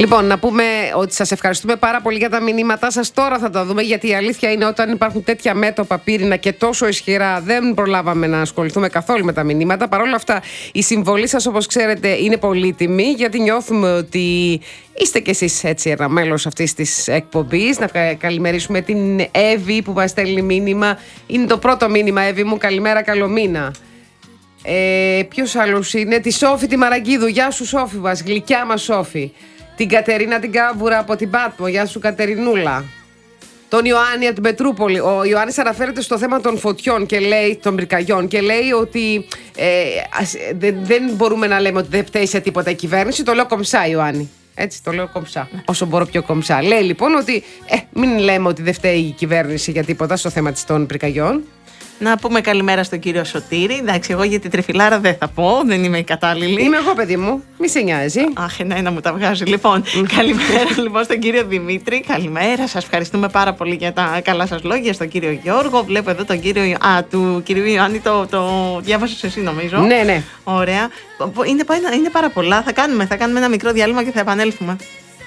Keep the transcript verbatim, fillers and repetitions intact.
Λοιπόν, να πούμε ότι σας ευχαριστούμε πάρα πολύ για τα μηνύματά σας. Τώρα θα τα δούμε, γιατί η αλήθεια είναι όταν υπάρχουν τέτοια μέτωπα πύρινα και τόσο ισχυρά, δεν προλάβαμε να ασχοληθούμε καθόλου με τα μηνύματα. Παρ' όλα αυτά, η συμβολή σας, όπως ξέρετε, είναι πολύτιμη, γιατί νιώθουμε ότι είστε κι εσείς έτσι ένα μέλος αυτής της εκπομπής. Να καλημερίσουμε την Εύη που μας στέλνει μήνυμα. Είναι το πρώτο μήνυμα, Εύη μου. Καλημέρα, καλό μήνα. Ε, ποιος άλλος είναι? Τη Σόφη τη Μαραγκίδου. Γεια σου, Σόφη μας, γλυκιά μας Σόφη. Την Κατερίνα την Κάβουρα από την Πάτμο. Γεια σου, Κατερινούλα. Τον Ιωάννη από την Πετρούπολη. Ο Ιωάννης αναφέρεται στο θέμα των φωτιών και λέει, των πυρκαγιών, και λέει ότι ε, ας, δεν, δεν μπορούμε να λέμε ότι δεν φταίει σε τίποτα η κυβέρνηση. Το λέω κομψά, Ιωάννη. Έτσι, το λέω κομψά. Όσο μπορώ πιο κομψά. Λέει λοιπόν ότι ε, μην λέμε ότι δεν φταίει η κυβέρνηση για τίποτα στο θέμα των πυρκαγιών. Να πούμε καλημέρα στον κύριο Σωτήρη. Εντάξει, εγώ για την τρεφιλάρα δεν θα πω, δεν είμαι η κατάλληλη. Είμαι εγώ, παιδί μου. Μη σε νοιάζει. Αχ, ναι, να μου τα βγάζει. Λοιπόν, καλημέρα λοιπόν στον κύριο Δημήτρη. Καλημέρα. Σας ευχαριστούμε πάρα πολύ για τα καλά σας λόγια. Στον κύριο Γιώργο. Βλέπω εδώ τον κύριο. Α, του κυρίου Ιωάννη το, το διάβασες εσύ, νομίζω. Ναι, ναι. Ωραία. Είναι, είναι πάρα πολλά. Θα κάνουμε, θα κάνουμε ένα μικρό διάλειμμα και θα επανέλθουμε.